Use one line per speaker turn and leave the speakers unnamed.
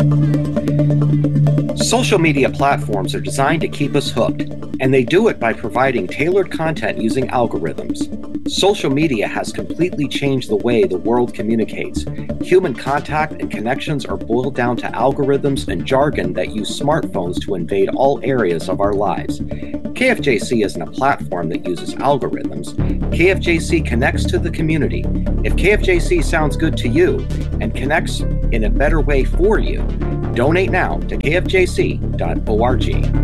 Social media platforms are designed to keep us hooked, and they do it by providing tailored content using algorithms. Social media has completely changed the way the world communicates. Human contact and connections are boiled down to algorithms and jargon that use smartphones to invade all areas of our lives. KFJC isn't a platform that uses algorithms. KFJC connects to the community. If KFJC sounds good to you and connects in a better way for you, donate now to kfjc.org.